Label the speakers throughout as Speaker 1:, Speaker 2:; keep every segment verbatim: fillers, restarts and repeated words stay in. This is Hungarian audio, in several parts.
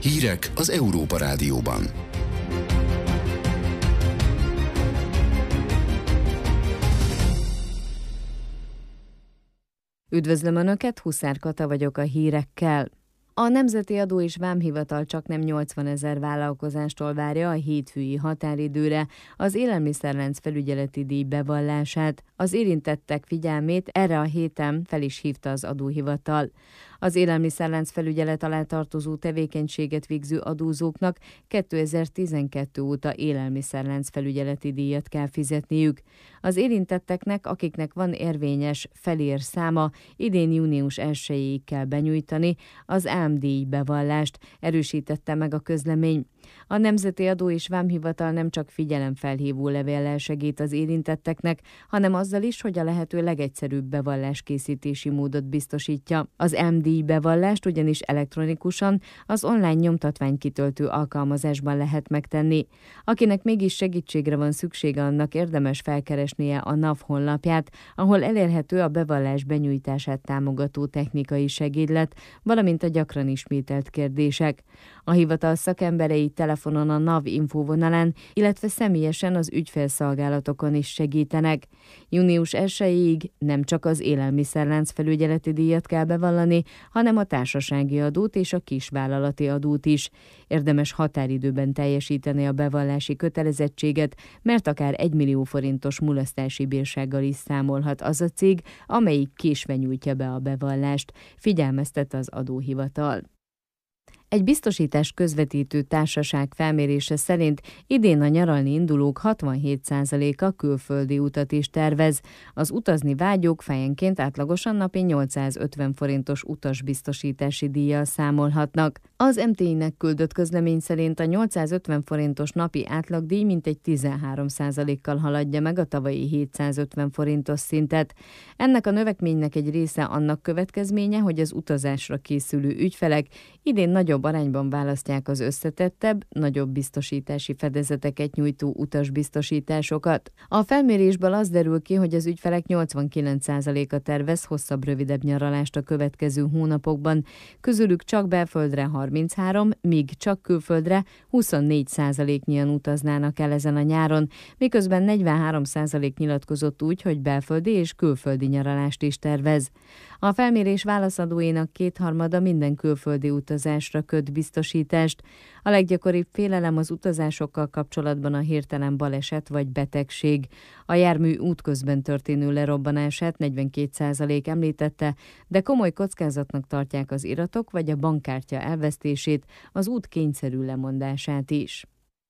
Speaker 1: Hírek az Európa Rádióban.
Speaker 2: Üdvözlöm Önöket, Huszár Kata vagyok a hírekkel. A Nemzeti Adó és Vámhivatal csaknem nyolcvanezer vállalkozástól várja a hétfői határidőre az élelmiszerlánc felügyeleti díj bevallását. Az érintettek figyelmét erre a héten fel is hívta az adóhivatal. Az élelmiszerlánc felügyelet alá tartozó tevékenységet végző adózóknak kétezer-tizenkettő óta élelmiszerlánc felügyeleti díjat kell fizetniük. Az érintetteknek, akiknek van érvényes felér száma, idén június elsejéig kell benyújtani az álmdíj bevallást, erősítette meg a közlemény. A Nemzeti Adó és Vámhivatal nem csak figyelemfelhívó levéllel segít az érintetteknek, hanem azzal is, hogy a lehető legegyszerűbb bevalláskészítési módot biztosítja. Az álmdíj bevallást ugyanis elektronikusan az online nyomtatványkitöltő alkalmazásban lehet megtenni. Akinek mégis segítségre van szüksége, annak érdemes felkeresnie a NAV honlapját, ahol elérhető a bevallás benyújtását támogató technikai segédlet, valamint a gyakran ismételt kérdések. A hivatal szakemberei telefonon a NAV infóvonalán, illetve személyesen az ügyfélszolgálatokon is segítenek. június elsejéig nem csak az élelmiszerlánc felügyeleti díjat kell bevallani, hanem a társasági adót és a kisvállalati adót is. Érdemes határidőben teljesíteni a bevallási kötelezettséget, mert akár egymillió forintos mulasztási bírsággal is számolhat az a cég, amelyik késve nyújtja be a bevallást, figyelmeztet az adóhivatal. Egy biztosítás közvetítő társaság felmérése szerint idén a nyaralni indulók hatvanhét százaléka külföldi utat is tervez. Az utazni vágyók fejenként átlagosan napi nyolcszázötven forintos utasbiztosítási díjjal számolhatnak. Az em té i-nek küldött közlemény szerint a nyolcszázötven forintos napi átlagdíj mintegy tizenhárom százalékkal haladja meg a tavalyi hétszázötven forintos szintet. Ennek a növekménynek egy része annak következménye, hogy az utazásra készülő ügyfelek idén nagyobb arányban választják az összetettebb, nagyobb biztosítási fedezeteket nyújtó utasbiztosításokat. A felmérésből az derül ki, hogy az ügyfelek nyolcvankilenc százaléka tervez hosszabb, rövidebb nyaralást a következő hónapokban, közülük csak belföldre harminchárom, míg csak külföldre huszonnégy százaléknyian utaznának el ezen a nyáron, miközben negyvenhárom százalék nyilatkozott úgy, hogy belföldi és külföldi nyaralást is tervez. A felmérés válaszadóinak kétharmada minden külföldi utazásra köt biztosítást. A leggyakoribb félelem az utazásokkal kapcsolatban a hirtelen baleset vagy betegség. A jármű útközben történő lerobbanását negyvenkét százalék említette, de komoly kockázatnak tartják az iratok vagy a bankkártya elvesztését, az út kényszerű lemondását is.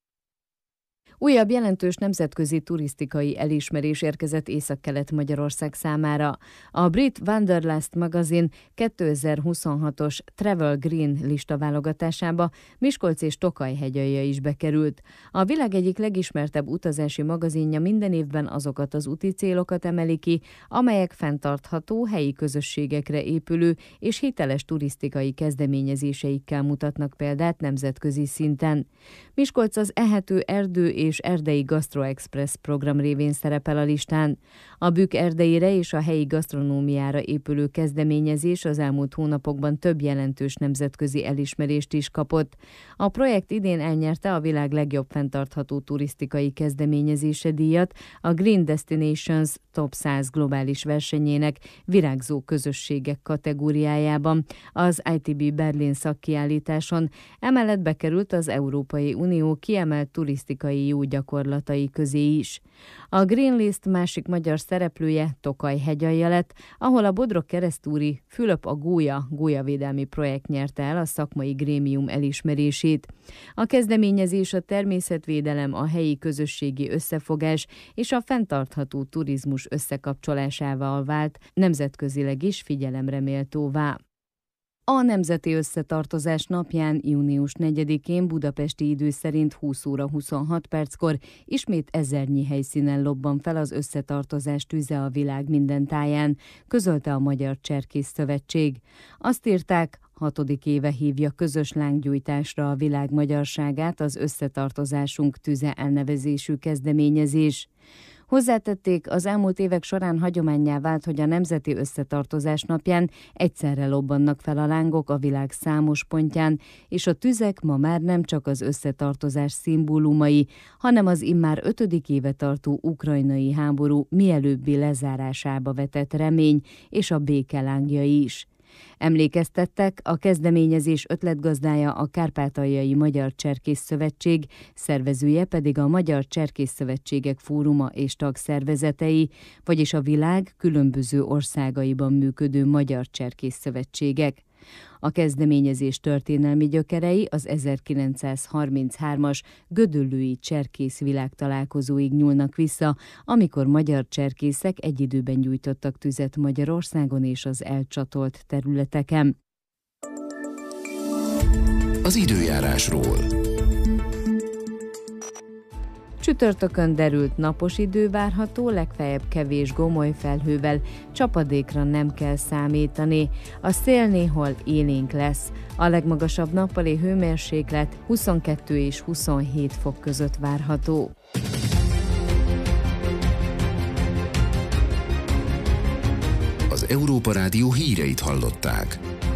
Speaker 2: Újabb jelentős nemzetközi turisztikai elismerés érkezett Északkelet-Magyarország számára. A brit Wanderlust magazin kétezer-huszonhatos Travel Green lista válogatásába Miskolc és Tokaj hegyalja is bekerült. A világ egyik legismertebb utazási magazinja minden évben azokat az úti célokat emeli ki, amelyek fenntartható, helyi közösségekre épülő és hiteles turisztikai kezdeményezéseikkel mutatnak példát nemzetközi szinten. Miskolc az Ehető erdő és erdei Gastro Express program révén szerepel a listán. A Bükk erdeire és a helyi gasztronómiára épülő kezdeményezés az elmúlt hónapokban több jelentős nemzetközi elismerést is kapott. A projekt idén elnyerte a világ legjobb fenntartható turisztikai kezdeményezése díjat a Green Destinations Top száz globális versenyének virágzó közösségek kategóriájában az i té bé Berlin szakkiállításon. Emellett bekerült az Európai Unió kiemelt turisztikai jó gyakorlatai közé is. A Green List másik magyar szereplője Tokaj hegyalja lett, ahol a Bodrog-Keresztúri Fülöp a gólya gólyavédelmi projekt nyerte el a szakmai grémium elismerését. A kezdeményezés a természetvédelem, a helyi közösségi összefogás és a fenntartható turizmus összekapcsolásával vált nemzetközileg is figyelemre méltóvá. A Nemzeti Összetartozás napján, június negyedikén budapesti idő szerint húsz óra huszonhat perckor ismét ezernyi helyszínen lobban fel az összetartozás tüze a világ minden táján, közölte a Magyar Cserkész Szövetség. Azt írták, hatodik éve hívja közös lánggyújtásra a világ magyarságát az Összetartozásunk tüze elnevezésű kezdeményezés. Hozzátették, az elmúlt évek során hagyománnyá vált, hogy a Nemzeti Összetartozás napján egyszerre lobbannak fel a lángok a világ számos pontján, és a tüzek ma már nem csak az összetartozás szimbólumai, hanem az immár ötödik éve tartó ukrajnai háború mielőbbi lezárásába vetett remény és a béke lángjai is. Emlékeztettek, a kezdeményezés ötletgazdája a Kárpátaljai Magyar Cserkész Szövetség, szervezője pedig a Magyar Cserkész Szövetségek Fóruma és tagszervezetei, vagyis a világ különböző országaiban működő magyar cserkész szövetségek. A kezdeményezés történelmi gyökerei az ezerkilencszázharminchármas gödöllői cserkész világtalálkozóig nyúlnak vissza, amikor magyar cserkészek egy időben gyújtottak tüzet Magyarországon és az elcsatolt területeken.
Speaker 1: Az időjárásról.
Speaker 2: Csütörtökön derült napos idő várható, legfeljebb kevés gomoly felhővel, csapadékra nem kell számítani. A szél néhol élénk lesz. A legmagasabb nappali hőmérséklet huszonkettő és huszonhét fok között várható.
Speaker 1: Az Európa Rádió híreit hallották.